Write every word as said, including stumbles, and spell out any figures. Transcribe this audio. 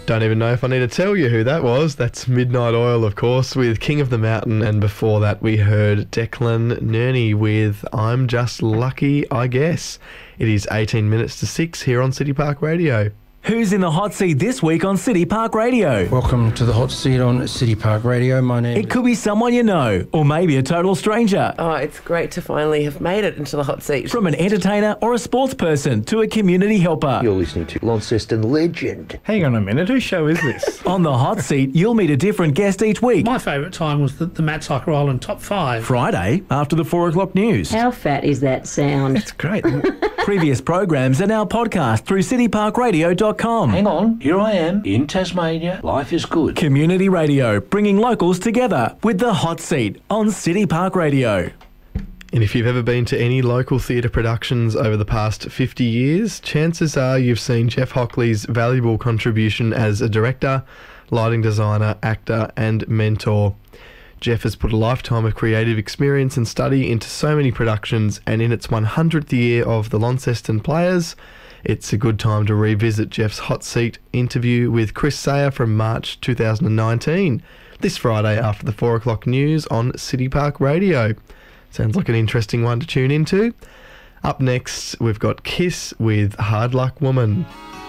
Don't even know if I need to tell you who that was. That's Midnight Oil, of course, with King of the Mountain. And before that, we heard Declan Nerney with I'm Just Lucky, I Guess. It is eighteen minutes to six here on City Park Radio. Who's in the hot seat this week on City Park Radio? Welcome to the hot seat on City Park Radio. My name It could be someone you know, or maybe a total stranger. Oh, it's great to finally have made it into the hot seat. From an entertainer or a sports person to a community helper. You're listening to Launceston legend. Hang on a minute, whose show is this? On the hot seat, you'll meet a different guest each week. My favourite time was the, the Matt Cycle Island Top five. Friday, after the four o'clock news. How fat is that sound? It's great. Previous programs are now podcast through city park radio dot com. Hang on, here I am in Tasmania. Life is good. Community radio, bringing locals together with the hot seat on City Park Radio. And if you've ever been to any local theatre productions over the past fifty years, chances are you've seen Jeff Hockley's valuable contribution as a director, lighting designer, actor and mentor. Jeff has put a lifetime of creative experience and study into so many productions, and in its one hundredth year of the Launceston Players, it's a good time to revisit Jeff's hot seat interview with Chris Sayer from March two thousand nineteen, this Friday after the four o'clock news on City Park Radio. Sounds like an interesting one to tune into. Up next, we've got Kiss with Hard Luck Woman.